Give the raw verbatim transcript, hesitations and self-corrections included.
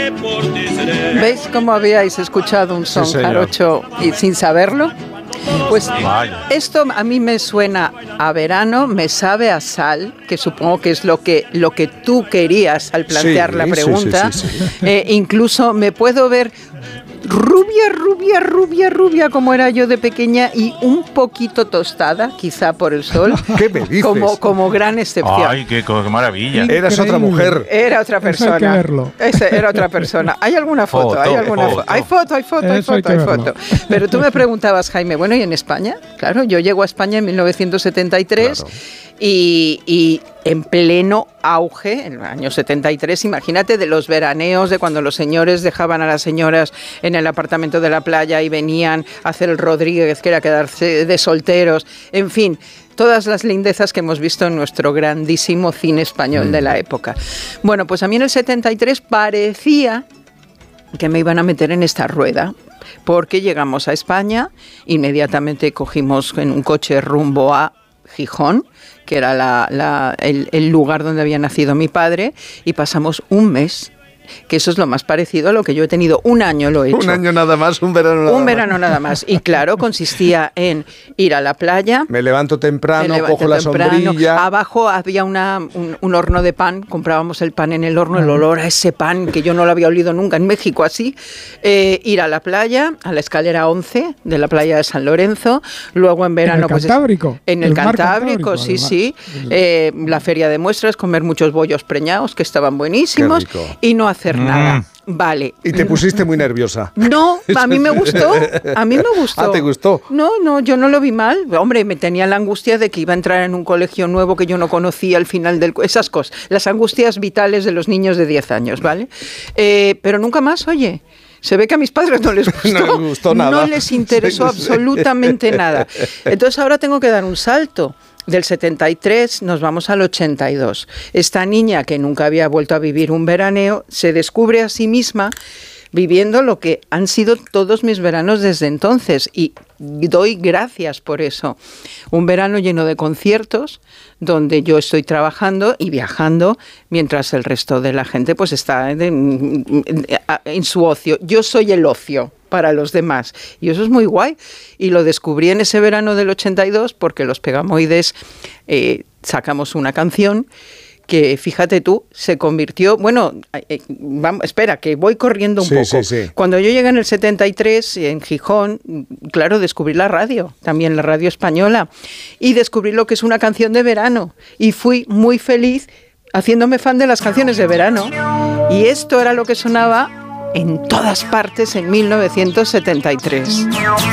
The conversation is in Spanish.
¿Veis cómo habíais escuchado un son, sí, jarocho y sin saberlo? Pues esto a mí me suena a verano, me sabe a sal, que supongo que es lo que, lo que tú querías al plantear sí, la pregunta. Sí, sí, sí, sí. Eh, incluso me puedo ver rubia, rubia, rubia, rubia como era yo de pequeña y un poquito tostada, quizá por el sol. ¿Qué me dices? Como, como gran excepción. Ay, qué, qué maravilla. Increíble. Eras otra mujer. Era otra persona. Hay que verlo. Ese era otra persona. ¿Hay alguna foto? foto ¿Hay alguna foto? Hay foto, hay foto, hay foto, hay foto. Pero tú me preguntabas, Jaime, bueno, ¿y en España? Claro, yo llego a España en mil novecientos setenta y tres. Claro. Y, y en pleno auge, en el año setenta y tres, imagínate, de los veraneos, de cuando los señores dejaban a las señoras en el apartamento de la playa y venían a hacer el Rodríguez, que era quedarse de solteros, en fin, todas las lindezas que hemos visto en nuestro grandísimo cine español mm. de la época. Bueno, pues a mí en el setenta y tres parecía que me iban a meter en esta rueda, porque llegamos a España, inmediatamente cogimos en un coche rumbo a Gijón, que era la, la, el, el lugar donde había nacido mi padre, y pasamos un mes, que eso es lo más parecido a lo que yo he tenido. Un año lo he hecho. Un año nada más, un verano nada más. Un verano nada más. Y claro, consistía en ir a la playa. Me levanto temprano, me levanto cojo la temprano, sombrilla. Abajo había una, un, un horno de pan, comprábamos el pan en el horno, el olor a ese pan, que yo no lo había olido nunca en México así. Eh, ir a la playa, a la escalera once de la playa de San Lorenzo. Luego en verano... ¿En el pues Cantábrico? En el, el Cantábrico, Cantábrico, sí, sí. Eh, la feria de muestras, comer muchos bollos preñados, que estaban buenísimos. Y no hacer mm. nada. Vale. Y te pusiste muy nerviosa. No, a mí me gustó. A mí me gustó. Ah, ¿te gustó? No, no, yo no lo vi mal. Hombre, me tenía la angustia de que iba a entrar en un colegio nuevo que yo no conocía al final del... Esas cosas. Las angustias vitales de los niños de diez años, ¿vale? Eh, pero nunca más, oye... Se ve que a mis padres no les gustó, no les gustó nada. No les interesó absolutamente nada. Entonces ahora tengo que dar un salto. Del setenta y tres nos vamos al ochenta y dos. Esta niña que nunca había vuelto a vivir un veraneo se descubre a sí misma viviendo lo que han sido todos mis veranos desde entonces, y doy gracias por eso. Un verano lleno de conciertos, donde yo estoy trabajando y viajando, mientras el resto de la gente pues está en, en, en su ocio. Yo soy el ocio para los demás, y eso es muy guay, y lo descubrí en ese verano del ochenta y dos, porque los Pegamoides eh, sacamos una canción que, fíjate tú, se convirtió... Bueno, eh, vamos, espera, que voy corriendo un sí, poco. Sí, sí. Cuando yo llegué en el setenta y tres, en Gijón, claro, descubrí la radio, también la radio española, y descubrí lo que es una canción de verano, y fui muy feliz haciéndome fan de las canciones de verano, y esto era lo que sonaba en todas partes en mil novecientos setenta y tres.